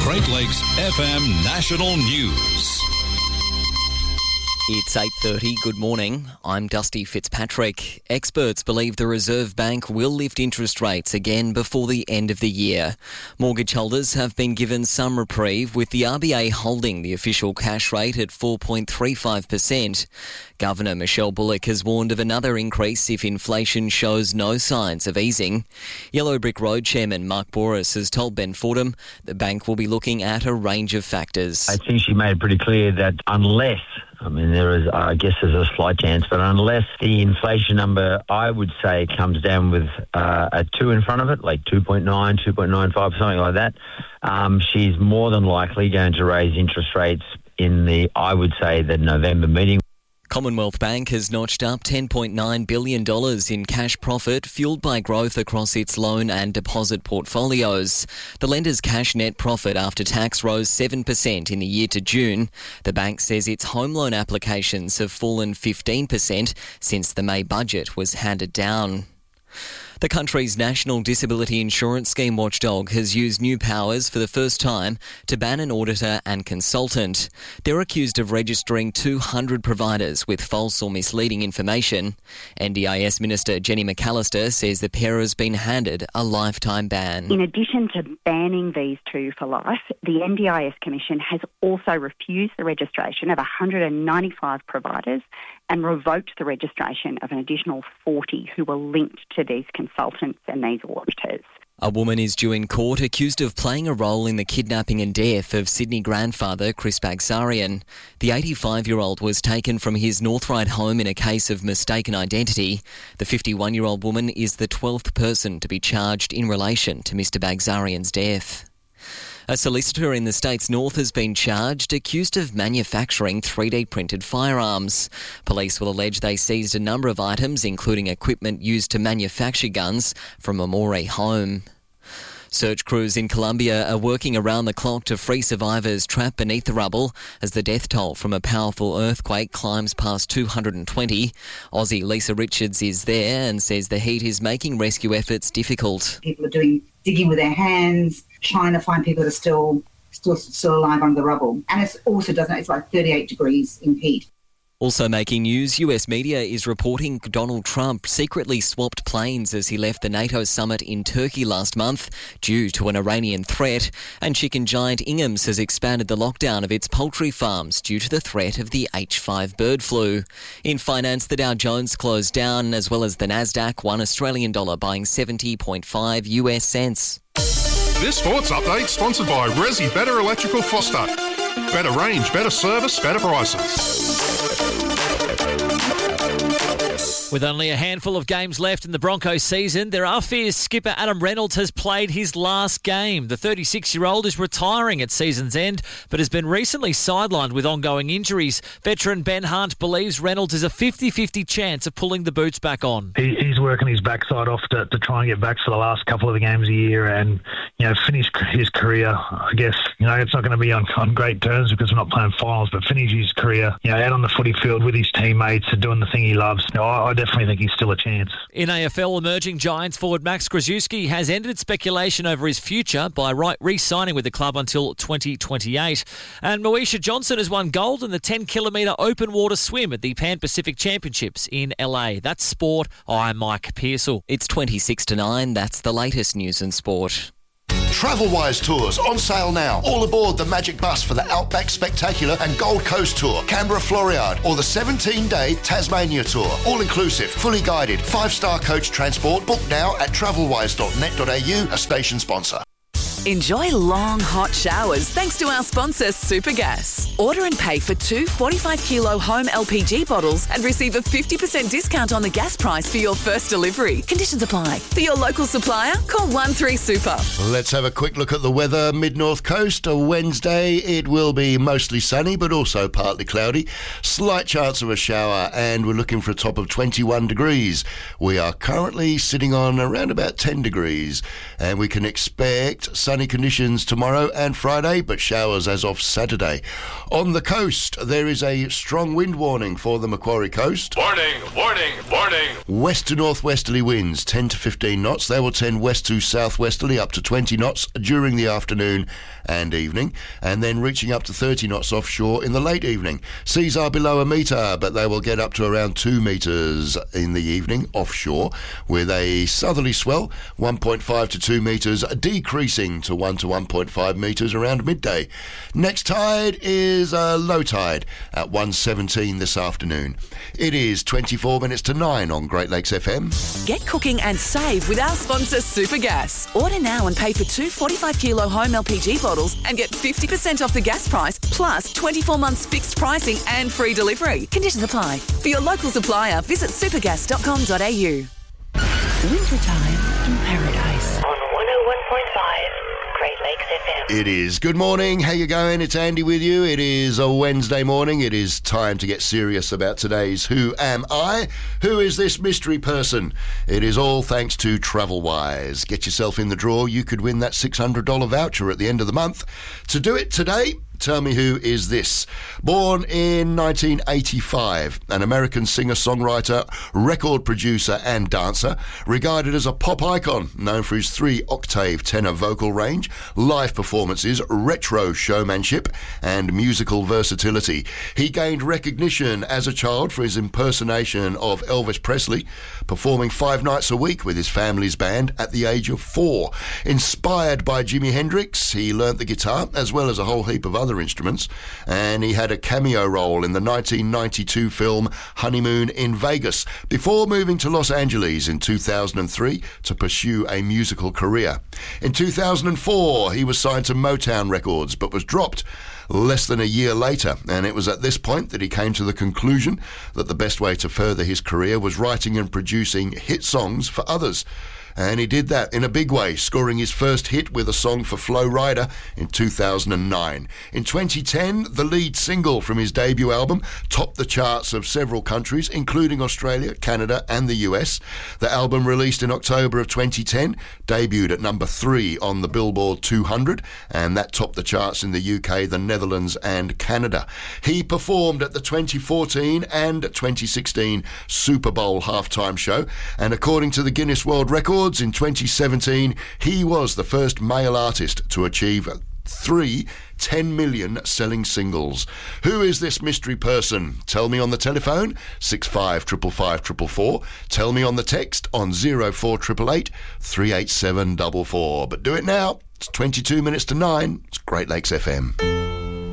Great Lakes FM National News. It's 8:30. Good morning. I'm Dusty Fitzpatrick. Experts believe the Reserve Bank will lift interest rates again before the end of the year. Mortgage holders have been given some reprieve, with the RBA holding the official cash rate at 4.35%. Governor Michelle Bullock has warned of another increase if inflation shows no signs of easing. Yellow Brick Road Chairman Mark Boris has told Ben Fordham the bank will be looking at a range of factors. I think she made it pretty clear that unless, there's a slight chance, but unless the inflation number, I would say, comes down with a 2 in front of it, like 2.9, 2.95, something like that, she's more than likely going to raise interest rates in the November meeting. Commonwealth Bank has notched up $10.9 billion in cash profit, fueled by growth across its loan and deposit portfolios. The lender's cash net profit after tax rose 7% in the year to June. The bank says its home loan applications have fallen 15% since the May budget was handed down. The country's National Disability Insurance Scheme watchdog has used new powers for the first time to ban an auditor and consultant. They're accused of registering 200 providers with false or misleading information. NDIS Minister Jenny McAllister says the pair has been handed a lifetime ban. In addition to banning these two for life, the NDIS Commission has also refused the registration of 195 providers and revoked the registration of an additional 40 who were linked to these consultants and these auditors. A woman is due in court accused of playing a role in the kidnapping and death of Sydney grandfather Chris Bagzarian. The 85-year-old was taken from his North Ryde home in a case of mistaken identity. The 51-year-old woman is the 12th person to be charged in relation to Mr Bagzarian's death. A solicitor in the state's north has been charged, accused of manufacturing 3D-printed firearms. Police will allege they seized a number of items, including equipment used to manufacture guns, from a Moree home. Search crews in Colombia are working around the clock to free survivors trapped beneath the rubble as the death toll from a powerful earthquake climbs past 220. Aussie Lisa Richards is there and says the heat is making rescue efforts difficult. People are digging with their hands, trying to find people that are still alive under the rubble. And it's like 38 degrees in heat. Also making news, US media is reporting Donald Trump secretly swapped planes as he left the NATO summit in Turkey last month due to an Iranian threat, and chicken giant Ingham's has expanded the lockdown of its poultry farms due to the threat of the H5 bird flu. In finance, the Dow Jones closed down, as well as the Nasdaq, $1 Australian dollar buying 70.5 US cents. This sports update sponsored by Resi Better Electrical Foster. Better range, better service, better prices. With only a handful of games left in the Broncos season, there are fears skipper Adam Reynolds has played his last game. The 36-year-old is retiring at season's end, but has been recently sidelined with ongoing injuries. Veteran Ben Hunt believes Reynolds is a 50-50 chance of pulling the boots back on. He's working his backside off to try and get back for the last couple of the games a year and, finish his career. I guess, it's not going to be on great terms because we're not playing finals, but finish his career, out on the footy field with his teammates and doing the thing he loves. I definitely think he's still a chance. In AFL, emerging Giants forward Max Krzyzewski has ended speculation over his future by re-signing with the club until 2028. And Moesha Johnson has won gold in the 10-kilometre open water swim at the Pan Pacific Championships in LA. That's sport. I'm Mike Pearsall. It's 26-9. That's the latest news in sport. Travelwise Tours on sale now. All aboard the Magic Bus for the Outback Spectacular and Gold Coast Tour, Canberra Floriade, or the 17-day Tasmania Tour. All inclusive, fully guided, 5-star coach transport. Book now at travelwise.net.au, a station sponsor. Enjoy long, hot showers thanks to our sponsor, Supergas. Order and pay for 2 45-kilo home LPG bottles and receive a 50% discount on the gas price for your first delivery. Conditions apply. For your local supplier, call 13Super. Let's have a quick look at the weather. Mid-North Coast, a Wednesday. It will be mostly sunny, but also partly cloudy. Slight chance of a shower, and we're looking for a top of 21 degrees. We are currently sitting on around about 10 degrees, and we can expect sunny conditions tomorrow and Friday, but showers as of Saturday. On the coast, there is a strong wind warning for the Macquarie coast. Warning, warning, warning. West to northwesterly winds, 10 to 15 knots. They will tend west to southwesterly up to 20 knots during the afternoon and evening, and then reaching up to 30 knots offshore in the late evening. Seas are below a metre, but they will get up to around 2 metres in the evening offshore, with a southerly swell, 1.5 to 2 metres, decreasing to 1 to 1.5 metres around midday. Next tide is a low tide at 1:17 this afternoon. It is 24 minutes to 9 on Great Lakes FM. Get cooking and save with our sponsor Supergas. Order now and pay for 2 45-kilo home LPG bottles and get 50% off the gas price, plus 24 months fixed pricing and free delivery. Conditions apply. For your local supplier, visit supergas.com.au. Wintertime in paradise. On 101.5 Great Lakes FM. It is. Good morning. How you going? It's Andy with you. It is a Wednesday morning. It is time to get serious about today's Who Am I? Who is this mystery person? It is all thanks to TravelWise. Get yourself in the draw. You could win that $600 voucher at the end of the month. To do it today, tell me who is this. Born in 1985, an American singer-songwriter, record producer and dancer, regarded as a pop icon, known for his 3-octave tenor vocal range, live performances, retro showmanship and musical versatility. He gained recognition as a child for his impersonation of Elvis Presley, performing 5 nights a week with his family's band at the age of 4. Inspired by Jimi Hendrix, he learnt the guitar as well as a whole heap of other instruments, and he had a cameo role in the 1992 film Honeymoon in Vegas before moving to Los Angeles in 2003 to pursue a musical career. In 2004, he was signed to Motown Records but was dropped less than a year later, and it was at this point that he came to the conclusion that the best way to further his career was writing and producing hit songs for others. And he did that in a big way, scoring his first hit with a song for Flo Rida in 2009. In 2010, the lead single from his debut album topped the charts of several countries, including Australia, Canada and the US. The album, released in October of 2010, debuted at number 3 on the Billboard 200, and that topped the charts in the UK, the Netherlands and Canada. He performed at the 2014 and 2016 Super Bowl halftime show, and according to the Guinness World Records, in 2017, he was the first male artist to achieve 3 10 million selling singles. Who is this mystery person? Tell me on the telephone, 655544. Tell me on the text on 04888 38744. But do it now. It's 22 minutes to 9. It's Great Lakes FM.